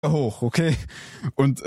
hoch, okay? Und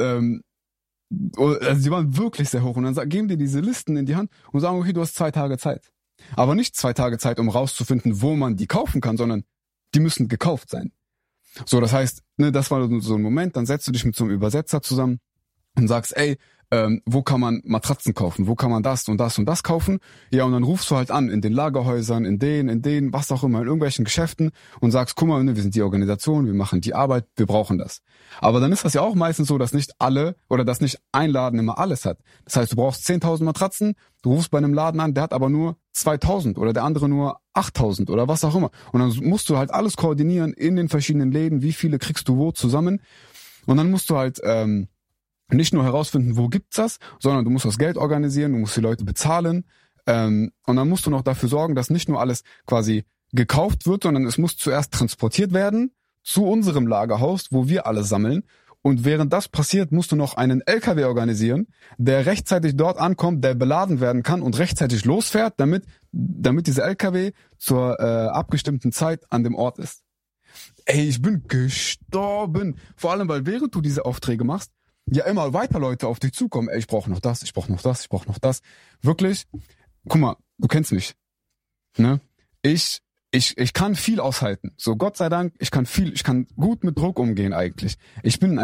also die waren wirklich sehr hoch. Und dann geben dir diese Listen in die Hand und sagen, okay, du hast 2 Tage Zeit. Aber nicht 2 Tage Zeit, um rauszufinden, wo man die kaufen kann, sondern die müssen gekauft sein. So, das heißt, ne, das war so ein Moment, dann setzt du dich mit so einem Übersetzer zusammen und sagst, ey, wo kann man Matratzen kaufen, wo kann man das und das und das kaufen? Ja, und dann rufst du halt an in den Lagerhäusern, in denen, was auch immer, in irgendwelchen Geschäften und sagst, guck mal, ne, wir sind die Organisation, wir machen die Arbeit, wir brauchen das. Aber dann ist das ja auch meistens so, dass nicht alle oder dass nicht ein Laden immer alles hat. Das heißt, du brauchst 10.000 Matratzen, du rufst bei einem Laden an, der hat aber nur 2.000 oder der andere nur 8.000 oder was auch immer. Und dann musst du halt alles koordinieren in den verschiedenen Läden, wie viele kriegst du wo zusammen. Und dann musst du halt nicht nur herausfinden, wo gibt's das, sondern du musst das Geld organisieren, du musst die Leute bezahlen und dann musst du noch dafür sorgen, dass nicht nur alles quasi gekauft wird, sondern es muss zuerst transportiert werden zu unserem Lagerhaus, wo wir alles sammeln. Und während das passiert, musst du noch einen LKW organisieren, der rechtzeitig dort ankommt, der beladen werden kann und rechtzeitig losfährt, damit dieser LKW zur abgestimmten Zeit an dem Ort ist. Ey, ich bin gestorben. Vor allem, weil während du diese Aufträge machst, ja immer weiter Leute auf dich zukommen. Ey, ich brauche noch das, ich brauche noch das, ich brauche noch das. Wirklich, guck mal, du kennst mich. Ne? Ich kann viel aushalten. So, Gott sei Dank, ich kann gut mit Druck umgehen eigentlich. Ich bin in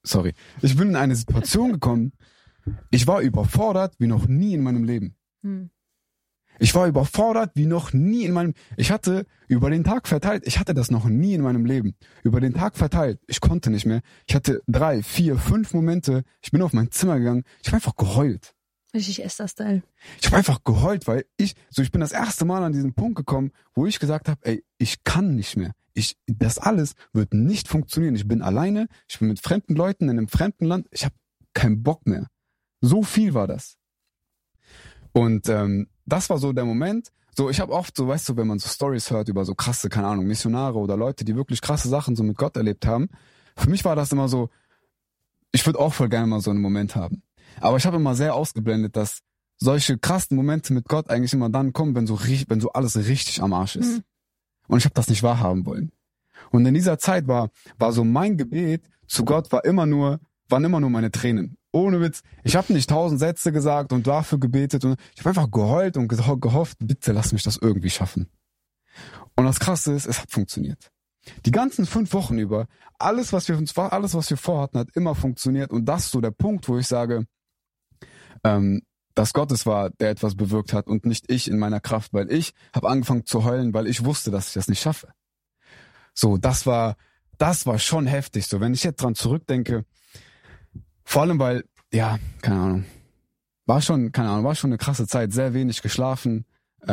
eine Situation gekommen, ich war überfordert wie noch nie in meinem Leben. Ich war überfordert wie noch nie ich hatte über den Tag verteilt, ich hatte das noch nie in meinem Leben. Über den Tag verteilt, ich konnte nicht mehr. Ich hatte 3, 4, 5 Momente, ich bin auf mein Zimmer gegangen, ich habe einfach geheult. Richtig Esther-Style. Ich habe einfach geheult, weil ich bin das erste Mal an diesen Punkt gekommen, wo ich gesagt habe, ey, ich kann nicht mehr. Das alles wird nicht funktionieren. Ich bin alleine, ich bin mit fremden Leuten in einem fremden Land, ich habe keinen Bock mehr. So viel war das. Und das war so der Moment. So, ich habe oft so, weißt du, wenn man so Stories hört über so krasse, keine Ahnung, Missionare oder Leute, die wirklich krasse Sachen so mit Gott erlebt haben. Für mich war das immer so, ich würde auch voll gerne mal so einen Moment haben. Aber ich habe immer sehr ausgeblendet, dass solche krassen Momente mit Gott eigentlich immer dann kommen, wenn so alles richtig am Arsch ist. Und ich habe das nicht wahrhaben wollen. Und in dieser Zeit war so mein Gebet zu Gott waren immer nur meine Tränen. Ohne Witz. Ich habe nicht 1000 Sätze gesagt und dafür gebetet und ich habe einfach geheult und gehofft, bitte lass mich das irgendwie schaffen. Und das Krasse ist, es hat funktioniert. Die ganzen 5 Wochen über, alles, was wir vorhatten, hat immer funktioniert. Und das ist so der Punkt, wo ich sage, dass Gott es war, der etwas bewirkt hat und nicht ich in meiner Kraft, weil ich habe angefangen zu heulen, weil ich wusste, dass ich das nicht schaffe. So, das war schon heftig. So, wenn ich jetzt dran zurückdenke, vor allem, weil, ja, keine Ahnung, war schon eine krasse Zeit, sehr wenig geschlafen.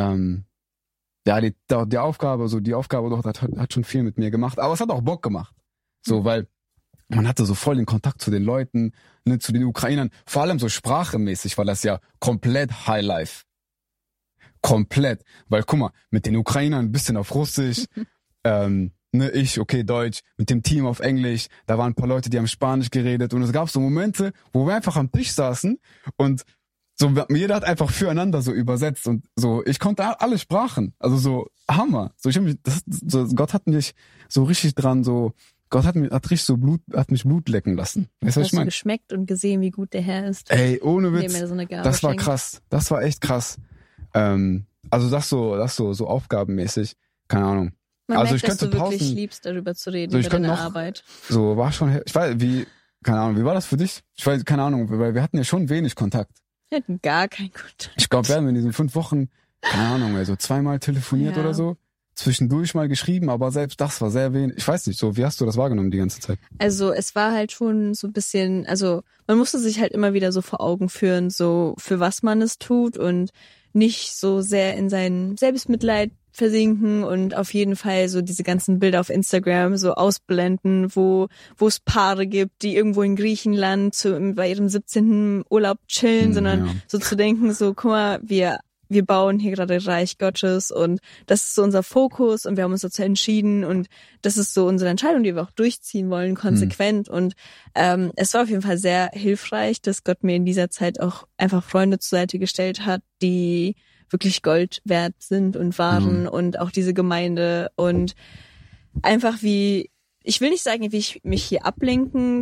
Ja, die Aufgabe dort hat schon viel mit mir gemacht, aber es hat auch Bock gemacht. So, weil man hatte so voll den Kontakt zu den Leuten, ne, zu den Ukrainern, vor allem so sprachemäßig war das ja komplett Highlife. Komplett. Weil, guck mal, mit den Ukrainern ein bisschen auf Russisch, okay, Deutsch, mit dem Team auf Englisch, da waren ein paar Leute, die haben Spanisch geredet und es gab so Momente, wo wir einfach am Tisch saßen und so, jeder hat einfach füreinander so übersetzt und so, ich konnte alle Sprachen, also so Hammer. So, Gott hat mich so richtig dran, so, Gott hat mich Blut lecken lassen. Weißt du, was ich meine? Hast du geschmeckt und gesehen, wie gut der Herr ist? Ey, ohne Witz, so das war krass, das war echt krass. Also das so aufgabenmäßig, keine Ahnung. Man also merkt, dass du wirklich liebst, darüber zu reden, über deine Arbeit. So, war schon, ich weiß, keine Ahnung, wie war das für dich? Ich weiß, keine Ahnung, weil wir hatten ja schon wenig Kontakt. Wir hatten gar keinen Kontakt. Ich glaube, wir haben in diesen 5 Wochen, keine Ahnung, so 2-mal telefoniert oder so. Zwischendurch mal geschrieben, aber selbst das war sehr wenig. Ich weiß nicht, so, wie hast du das wahrgenommen die ganze Zeit? Also, es war halt schon so ein bisschen, also, man musste sich halt immer wieder so vor Augen führen, so, für was man es tut und nicht so sehr in sein Selbstmitleid versinken und auf jeden Fall so diese ganzen Bilder auf Instagram so ausblenden, wo es Paare gibt, die irgendwo in Griechenland bei ihrem 17. Urlaub chillen, sondern so zu denken, so, guck mal, wir bauen hier gerade Reich Gottes und das ist so unser Fokus und wir haben uns dazu entschieden und das ist so unsere Entscheidung, die wir auch durchziehen wollen, konsequent und es war auf jeden Fall sehr hilfreich, dass Gott mir in dieser Zeit auch einfach Freunde zur Seite gestellt hat, die wirklich Gold wert sind und waren und auch diese Gemeinde und einfach wie ich will nicht sagen, wie ich mich hier ablenken